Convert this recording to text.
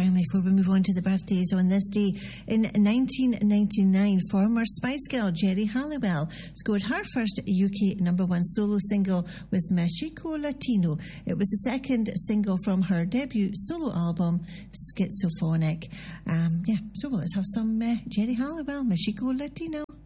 finally, before we move on to the birthdays on this day, in 1999, former Spice Girl Geri Halliwell scored her first UK number one solo single with Mexico Latino. It was the second single from her debut solo album, Schizophonic. So let's have some Geri Halliwell, Mexico Latino.